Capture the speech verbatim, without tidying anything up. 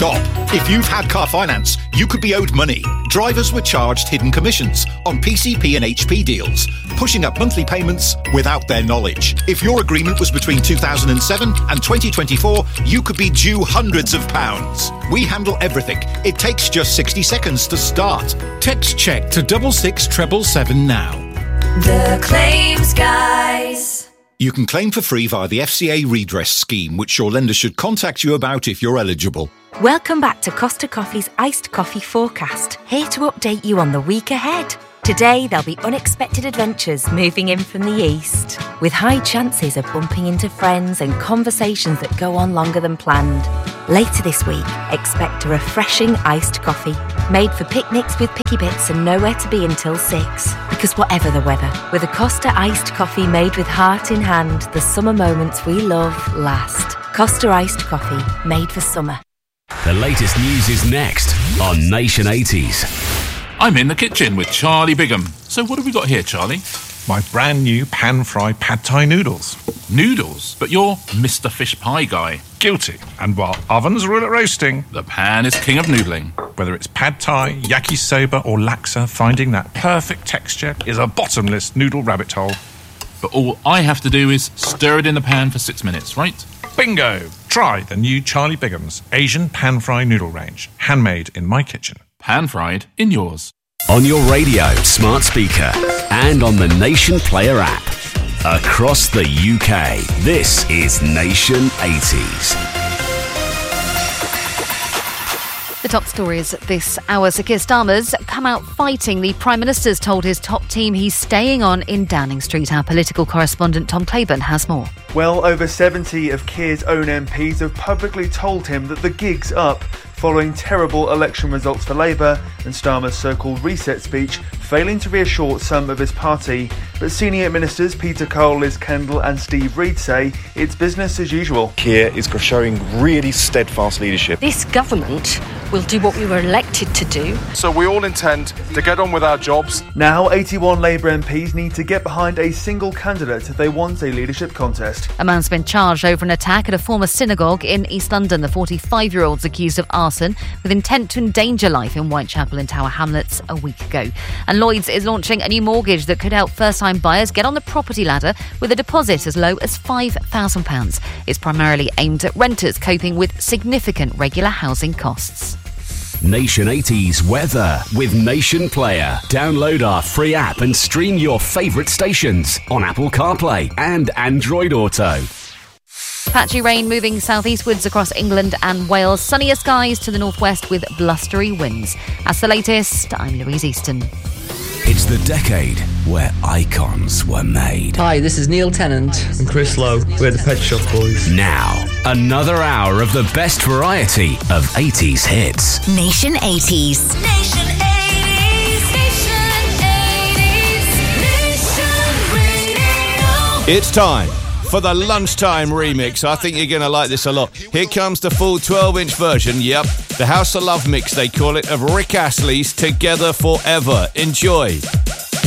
stop. If you've had car finance, you could be owed money. Drivers were charged hidden commissions on P C P and H P deals, pushing up monthly payments without their knowledge. If your agreement was between two thousand seven and twenty twenty-four, you could be due hundreds of pounds. We handle everything. It takes just sixty seconds to start. Text check to double six treble seven now. The Claims Guys. You can claim for free via the F C A redress scheme, which your lender should contact you about if you're eligible. Welcome back to Costa Coffee's Iced Coffee Forecast, here to update you on the week ahead. Today, there'll be unexpected adventures moving in from the east, with high chances of bumping into friends and conversations that go on longer than planned. Later this week, expect a refreshing iced coffee, made for picnics with picky bits and nowhere to be until six. Because whatever the weather, with a Costa iced coffee made with heart in hand, the summer moments we love last. Costa iced coffee, made for summer. The latest news is next on Nation eighties. I'm in the kitchen with Charlie Bigham. So what have we got here, Charlie? My brand new pan-fried pad thai noodles. Noodles? But you're Mister Fish Pie guy. Guilty. And while ovens rule at roasting, the pan is king of noodling. Whether it's pad thai, yakisoba or laksa, finding that perfect texture is a bottomless noodle rabbit hole. But all I have to do is stir it in the pan for six minutes, right? Bingo! Try the new Charlie Bigham's Asian pan-fried noodle range. Handmade in my kitchen. Pan-fried in yours. On your radio, smart speaker, and on the Nation Player app. Across the U K, this is Nation eighties. The top stories this hour. Sir Keir Starmer's come out fighting. The Prime Minister's told his top team he's staying on in Downing Street. Our political correspondent Tom Claiborne has more. Well over seventy of Keir's own M Ps have publicly told him that the gig's up, following terrible election results for Labour and Starmer's so-called reset speech failing to reassure some of his party. But senior ministers Peter Cole, Liz Kendall and Steve Reid say it's business as usual. Keir is showing really steadfast leadership. This government will do what we were elected to do. So we all intend to get on with our jobs. Now eighty-one Labour M Ps need to get behind a single candidate if they want a leadership contest. A man's been charged over an attack at a former synagogue in East London. The forty-five-year-old's accused of arson with intent to endanger life in Whitechapel and Tower Hamlets a week ago. And Lloyds is launching a new mortgage that could help first-time buyers get on the property ladder with a deposit as low as five thousand pounds. It's primarily aimed at renters coping with significant regular housing costs. Nation eighties weather with Nation Player. Download our free app and stream your favourite stations on Apple CarPlay and Android Auto. Patchy rain moving southeastwards across England and Wales. Sunnier skies to the northwest with blustery winds. That's the latest. I'm Louise Easton. It's the decade where icons were made. Hi, this is Neil Tennant and Chris Lowe. We're the Pet Shop Boys. Now, another hour of the best variety of eighties hits. Nation eighties. Nation eighties. Nation eighties. Nation Radio. It's time for the lunchtime remix. I think you're going to like this a lot. Here comes the full twelve-inch version, yep, the House of Love mix, they call it, of Rick Astley's Together Forever. Enjoy.